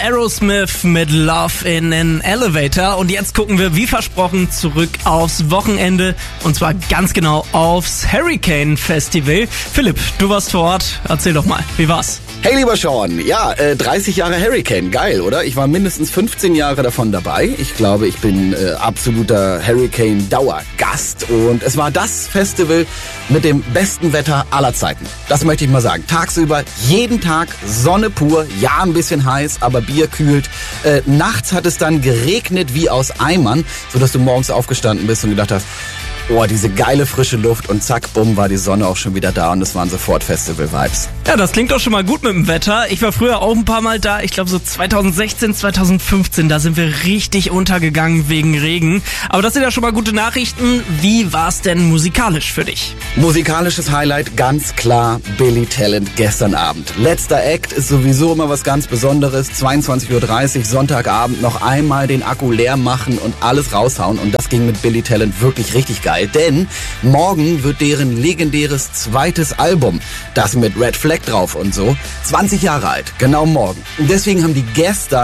Aerosmith mit Love in an Elevator. Und jetzt gucken wir, wie versprochen, zurück aufs Wochenende. Und zwar ganz genau aufs Hurricane Festival. Philipp, du warst vor Ort. Erzähl doch mal, wie war's? Hey lieber Sean, ja, 30 Jahre Hurricane, geil, oder? Ich war mindestens 15 Jahre davon dabei. Ich glaube, ich bin absoluter Hurricane-Dauergast. Und es war das Festival mit dem besten Wetter aller Zeiten. Das möchte ich mal sagen. Tagsüber, jeden Tag Sonne pur, ja ein bisschen heiß, aber Bier kühlt. Nachts hat es dann geregnet wie aus Eimern, sodass du morgens aufgestanden bist und gedacht hast, oh, diese geile frische Luft und zack, bumm, war die Sonne auch schon wieder da und es waren sofort Festival-Vibes. Ja, das klingt doch schon mal gut mit dem Wetter. Ich war früher auch ein paar Mal da. Ich glaube so 2016, 2015, da sind wir richtig untergegangen wegen Regen. Aber das sind ja schon mal gute Nachrichten. Wie war's denn musikalisch für dich? Musikalisches Highlight, ganz klar Billy Talent gestern Abend. Letzter Act ist sowieso immer was ganz Besonderes. 22:30 Uhr, Sonntagabend, noch einmal den Akku leer machen und alles raushauen. Und das ging mit Billy Talent wirklich richtig geil. Denn morgen wird deren legendäres zweites Album, das mit Red Flag drauf und so, 20 Jahre alt, genau morgen. Und deswegen haben die gestern